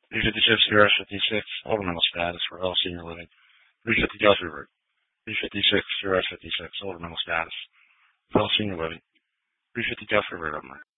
356, CRS 56, ornamental status for L Senior Living. 350 Gulf River. 356, CRS 56, ornamental status for L Senior Living. 350 Gulf River,